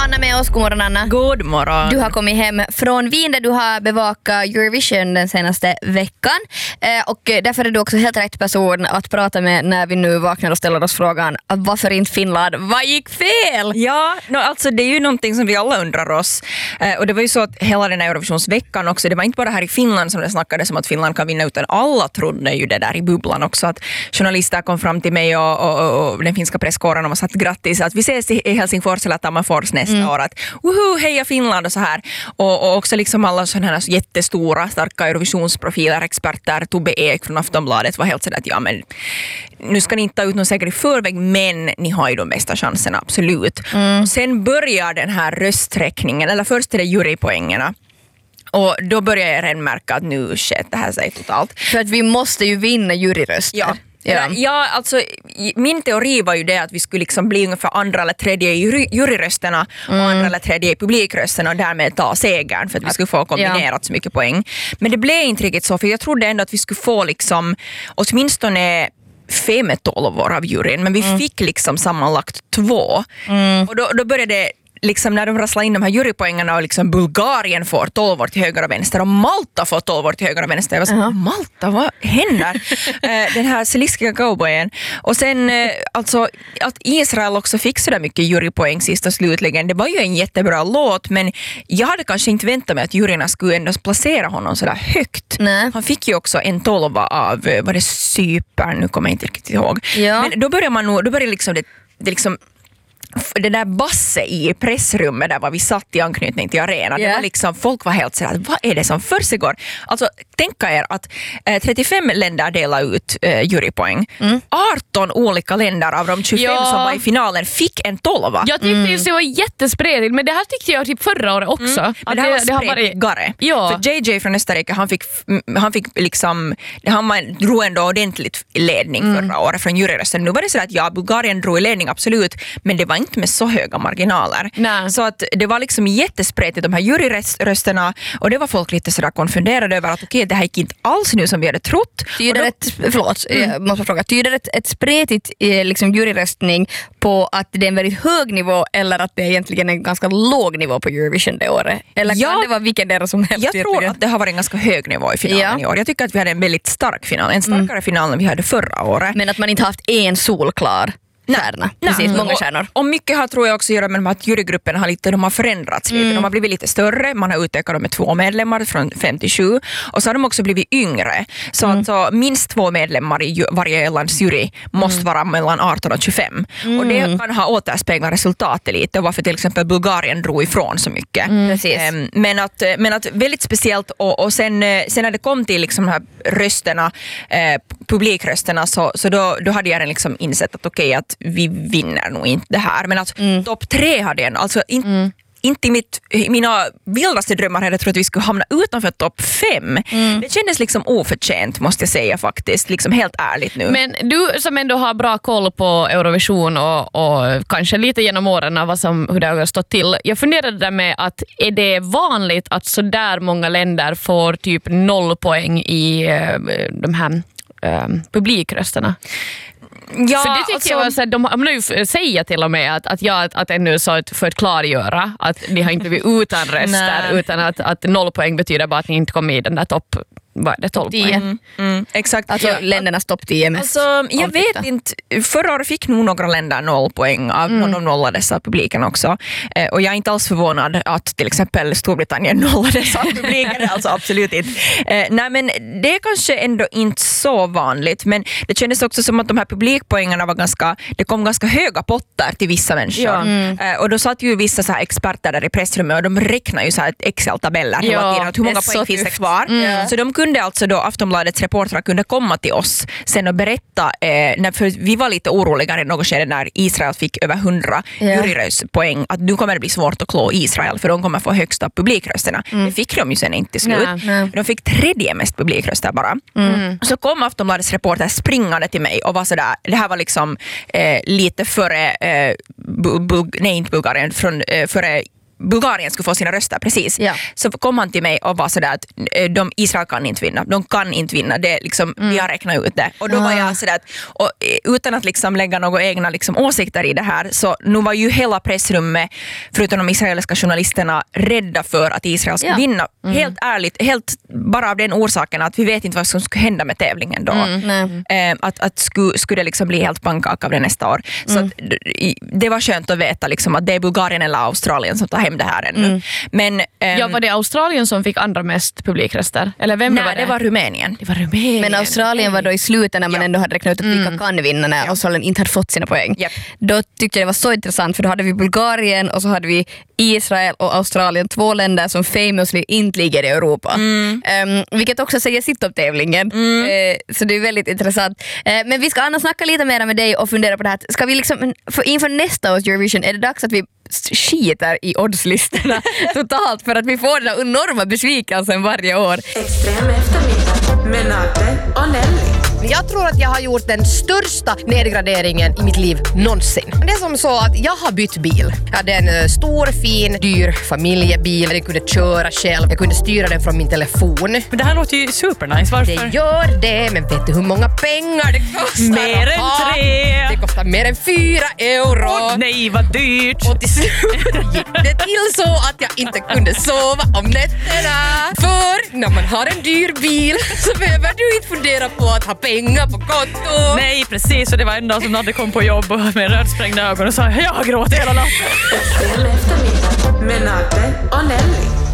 Anna med oss. God morgon, Anna. God morgon. Du har kommit hem från Wien där du har bevakat Eurovision den senaste veckan. Och därför är du också helt rätt person att prata med när vi nu vaknar och ställer oss frågan varför inte Finland? Vad gick fel? Ja, alltså det är ju någonting som vi alla undrar oss. Och det var ju så att hela den här Eurovisionsveckan också, det var inte bara här i Finland som det snackades om att Finland kan vinna, utan alla trodde ju det där i bubblan också. Att journalister kom fram till mig och den finska presskåren och sagt grattis att vi ses i Helsingfors eller Tammerfors nästa år. Att woho, heja Finland och så här. Och också liksom alla sådana här jättestora, starka Eurovisionsprofiler, experter, Tobbe Ek från Aftonbladet var helt sådär att ja, men nu ska ni inte ta ut någon säker i förväg, men ni har ju de bästa chanserna, absolut. Och sen börjar den här rösträkningen, eller först är det jurypoängerna. Och då börjar jag redan märka att nu skett det här sig totalt. För att vi måste ju vinna juryröster. Ja, alltså min teori var ju det att vi skulle liksom bli ungefär andra eller tredje i juryrösterna och andra eller tredje i publikrösterna och därmed ta segern för att vi skulle få kombinerat så mycket poäng. Men det blev inte riktigt så, för jag trodde ändå att vi skulle få liksom åtminstone 5-12 av juryn, men vi fick liksom sammanlagt 2. Och då började det liksom när de rasslar in de här jurypoängarna och liksom Bulgarien får 12 år till höger och vänster och Malta får 12 år till höger och vänster. Jag var så, Malta, vad händer? Den här seliskiga cowboyen. Och sen alltså att Israel också fick så där mycket jurypoäng sist och slutligen. Det var ju en jättebra låt, men jag hade kanske inte väntat mig att juryna skulle ändå placera honom så där högt. Nej. Han fick ju också en 12 av, var det Cypern? Nu kommer jag inte riktigt ihåg. Ja. Men då börjar liksom det liksom det där basse i pressrummet där var vi satt i anknytning till arenan. Det var liksom, folk var helt sådär, vad är det som försiggår? Alltså, tänka er att 35 länder delar ut jurypoäng. 18 olika länder av de 25 som var i finalen fick en 12. Jag tyckte det var jättespredigt, men det här tyckte jag typ förra året också. Men det här var spredgare. Ja. För JJ från Österrike, han fick liksom, drog ändå ordentligt ledning förra året från juryrösten. Nu var det så att Bulgarien drog i ledning, absolut, men det var inte med så höga marginaler. Nej. Så att det var liksom jättespretigt de här juryrösterna, och det var folk lite sådär konfunderade över att okej, det här gick inte alls nu som vi hade trott. Tyder jag måste fråga, tyder ett spretigt liksom juryröstning på att det är en väldigt hög nivå eller att det är egentligen en ganska låg nivå på Eurovision det året? Eller kan det vara vilken del som helst? Jag tror att det har varit en ganska hög nivå i finalen i år. Jag tycker att vi hade en väldigt stark final, en starkare final än vi hade förra året. Men att man inte haft en solklar stjärna. Precis, många stjärnor. Och mycket har, tror jag, också att göra med att jurygrupperna har förändrats lite. De har blivit lite större, man har utökat dem med 2 medlemmar från 5 till 7, och så har de också blivit yngre. Så alltså, minst 2 medlemmar i varje lands jury måste vara mellan 18 och 25. Och det kan ha återspeglat resultatet lite, varför till exempel Bulgarien drog ifrån så mycket. Men att väldigt speciellt, och sen när det kom till liksom de här rösterna, publikrösterna, så då hade jag liksom insett att okej, att vi vinner nog inte det här. Men att topp 3 hade jag alltså inte i mina vildaste drömmar hade jag trott att vi skulle hamna utanför topp 5. Det kändes liksom oförtjänt, måste jag säga faktiskt. Liksom helt ärligt nu. Men du som ändå har bra koll på Eurovision och kanske lite genom åren hur det har stått till. Jag funderade där med att är det vanligt att så där många länder får typ 0 poäng i de här publikrösterna? Ja, för det tycker jag var så här, de säger till och med att ännu så för att klargöra att ni har inte blivit utan röster utan att 0 poäng betyder bara att ni inte kommer i den där topp. Vad är det, 12 poäng? Exakt. Alltså ländernas topp 10 mest. Alltså, jag vet inte, förra året fick nog några länder 0 poäng av de nollades av publiken också. Och jag är inte alls förvånad att till exempel Storbritannien nollades av publiken, alltså absolut inte. Nej, men det är kanske ändå inte så vanligt, men det kändes också som att de här publikpoängarna var det kom ganska höga potter till vissa människor. Och då satt ju vissa så här experter där i pressrummet och de räknar ju så här Excel-tabeller hela tiden, hur många poäng finns det kvar. Så de kunde alltså då, Aftonbladets reportrar kunde komma till oss sen och berätta, för vi var lite oroliga i något skede när Israel fick över 100 juryröstpoäng, att nu kommer det bli svårt att klå Israel för de kommer få högsta publikrösterna. Det fick de ju sen inte till slut. De fick 3:e mest publikröster bara. Så kom Aftonbladets reporter springande till mig och var sådär, det här var liksom lite före inte Bulgarien, före Bulgarien skulle få sina röster, precis. Ja. Så kom han till mig och var sådär att Israel kan inte vinna. De kan inte vinna. Det är liksom, vi har räknat ut det. Och då var jag sådär att, och utan att liksom lägga några egna liksom åsikter i det här, så nu var ju hela pressrummet, förutom de israeliska journalisterna, rädda för att Israel skulle vinna. Helt ärligt, helt bara av den orsaken att vi vet inte vad som skulle hända med tävlingen då. Att skulle det liksom bli helt pannkaka av det nästa år. Så att, det var skönt att veta liksom att det är Bulgarien eller Australien som tar hem det här ännu. Men, var det Australien som fick andra mest publikröster? Eller vem nej, var det? Det var Rumänien. Det var Rumänien. Men Australien var då i slutet när man ändå hade räknat ut att vilka kan vinna när Australien inte hade fått sina poäng. Yep. Då tyckte jag det var så intressant, för då hade vi Bulgarien och så hade vi Israel och Australien, 2 länder som famously inte ligger i Europa. Vilket också säger sitt om tävlingen. Så det är väldigt intressant. Men vi ska annars snacka lite mer med dig och fundera på det här. Ska vi liksom, inför nästa års Eurovision är det dags att vi skiter i oddslistorna totalt, för att vi får den enorma besvikelsen varje år. Extrem eftermiddag med Nate och Nelly. Jag tror att jag har gjort den största nedgraderingen i mitt liv någonsin. Det är som så att jag har bytt bil. Jag hade en stor, fin, dyr familjebil. Jag kunde köra själv. Jag kunde styra den från min telefon. Men det här låter ju supernice. Varför? Det gör det, men vet du hur många pengar det kostar? Mer än 3! Det kostar mer än 4 euro. Åh nej, vad dyrt! Och till slut gick det till så att jag inte kunde sova om nätterna. För när man har en dyr bil så behöver du inte fundera på att ha pengar på konto. Nej, precis. Och det var en dag som Nadde kom på jobb med rödsprängda ögon och sa jag har gråtit hela natten. Extrem eftermiddag med Nate och Nelly.